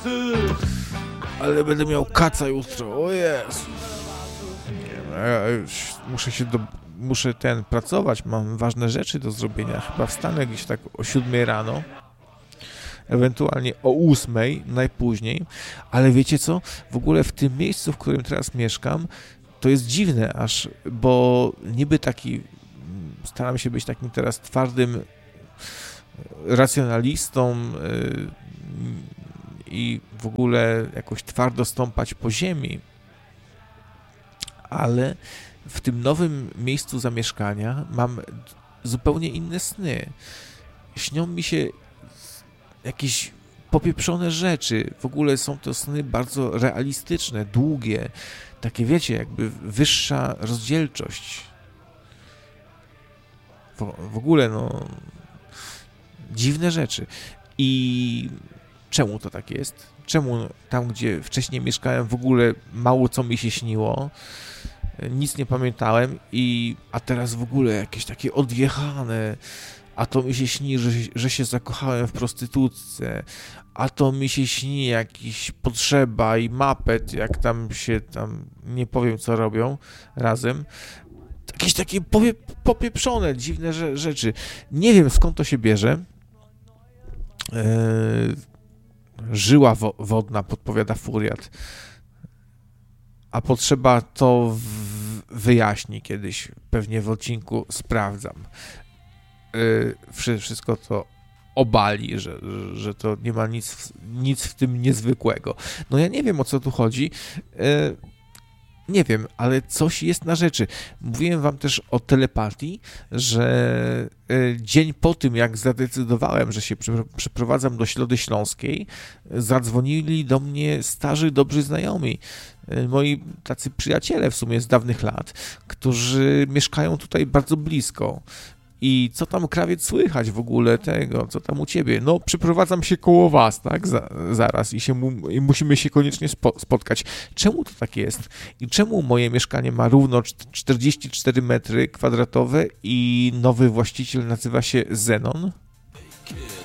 Ale będę miał kaca jutro, o Jezu. Nie, no, ja już muszę pracować, mam ważne rzeczy do zrobienia. Chyba wstanę gdzieś tak o 7 rano, ewentualnie o 8 najpóźniej, ale wiecie co? W ogóle w tym miejscu, w którym teraz mieszkam, to jest dziwne aż, bo niby staram się być takim teraz twardym racjonalistą i w ogóle jakoś twardo stąpać po ziemi, ale w tym nowym miejscu zamieszkania mam zupełnie inne sny. Śnią mi się jakieś popieprzone rzeczy. W ogóle są to sny bardzo realistyczne, długie. Takie, wiecie, jakby wyższa rozdzielczość. W ogóle, no... Dziwne rzeczy. I czemu to tak jest? Czemu tam, gdzie wcześniej mieszkałem, w ogóle mało co mi się śniło? Nic nie pamiętałem a teraz w ogóle jakieś takie odjechane, a to mi się śni, że się zakochałem w prostytutce, a to mi się śni jakiś Potrzeba i Mapet, jak tam nie powiem co robią razem. Jakieś takie popieprzone, dziwne rzeczy. Nie wiem skąd to się bierze. Żyła wodna, podpowiada Furiat. A Potrzeba to wyjaśni kiedyś, pewnie w odcinku sprawdzam. Wszystko to obali, że to nie ma nic w tym niezwykłego. No ja nie wiem, o co tu chodzi. Nie wiem, ale coś jest na rzeczy. Mówiłem wam też o telepatii, że dzień po tym, jak zadecydowałem, że się przeprowadzam do Środy Śląskiej, zadzwonili do mnie starzy, dobrzy znajomi, moi tacy przyjaciele w sumie z dawnych lat, którzy mieszkają tutaj bardzo blisko. I co tam, krawiec, słychać w ogóle tego, co tam u ciebie? No, przyprowadzam się koło was, tak, zaraz i musimy się koniecznie spotkać. Czemu to tak jest? I czemu moje mieszkanie ma równo 44 metry kwadratowe i nowy właściciel nazywa się Zenon?